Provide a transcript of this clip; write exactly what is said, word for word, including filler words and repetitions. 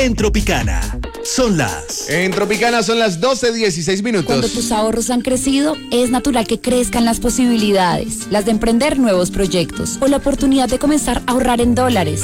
En Tropicana, son las... En Tropicana son las doce dieciséis minutos. Cuando tus ahorros han crecido, es natural que crezcan las posibilidades, las de emprender nuevos proyectos o la oportunidad de comenzar a ahorrar en dólares.